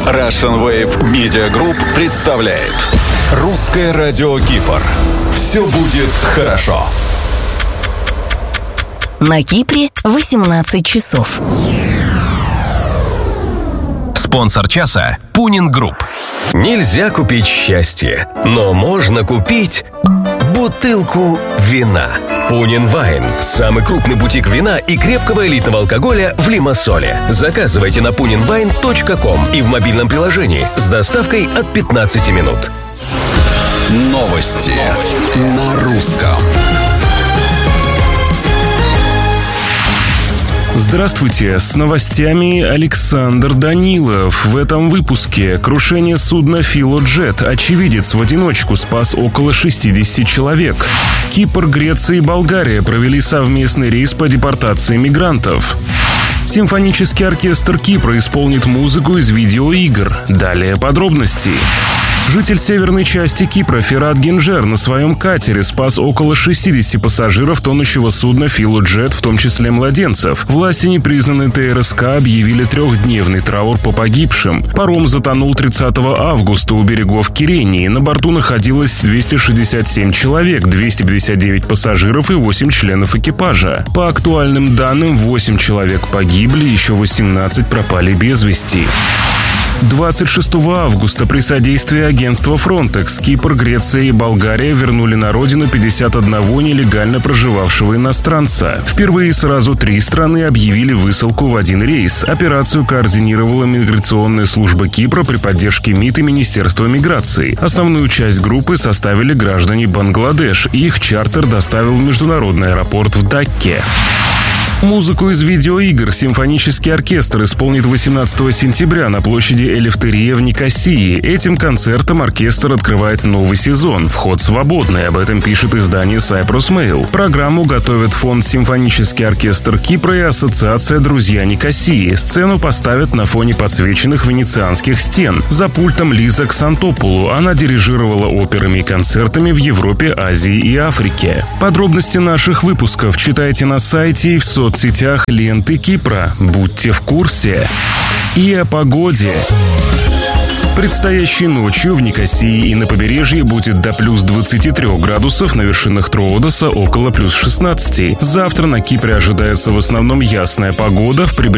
Russian Wave Media Group представляет Русское радио Кипр. Все будет хорошо. На Кипре 18 часов. Спонсор часа – Пунин Групп. Нельзя купить счастье, но можно купить бутылку вина. Пунин Вайн – самый крупный бутик вина и крепкого элитного алкоголя в Лимассоле. Заказывайте на puninwine.com и в мобильном приложении с доставкой от 15 минут. Новости на русском. Здравствуйте, с новостями Александр Данилов. В этом выпуске крушение судна «Филоджет». Очевидец в одиночку спас около 60 человек. Кипр, Греция и Болгария провели совместный рейс по депортации мигрантов. Симфонический оркестр Кипра исполнит музыку из видеоигр. Далее подробности. Житель северной части Кипра Ферат Генджер на своем катере спас около 60 пассажиров тонущего судна «Филоджет», в том числе младенцев. Власти непризнанной ТРСК объявили трехдневный траур по погибшим. Паром затонул 30 августа у берегов Кирении. На борту находилось 267 человек, 259 пассажиров и 8 членов экипажа. По актуальным данным, 8 человек погибли, еще 18 пропали без вести. 26 августа при содействии агентства Frontex Кипр, Греция и Болгария вернули на родину 51 нелегально проживавшего иностранца. Впервые сразу 3 страны объявили высылку в один рейс. Операцию координировала миграционная служба Кипра при поддержке МИД и Министерства миграции. Основную часть группы составили граждане Бангладеш. Их чартер доставил в международный аэропорт в Дакке. Музыку из видеоигр симфонический оркестр исполнит 18 сентября на площади Элефтерия в Никосии. Этим концертом оркестр открывает новый сезон. Вход свободный, об этом пишет издание Cyprus Mail. Программу готовят фонд «Симфонический оркестр Кипра» и ассоциация «Друзья Никосии». Сцену поставят на фоне подсвеченных венецианских стен. За пультом Лиза Ксантопулу. Она дирижировала операми и концертами в Европе, Азии и Африке. Подробности наших выпусков читайте на сайте и в соцсетях ленты Кипра. Будьте в курсе. И о погоде. Предстоящей ночью в Никосии и на побережье будет до плюс 23 градусов, на вершинах Троодоса около плюс 16. Завтра на Кипре ожидается в основном ясная погода, в прибрежных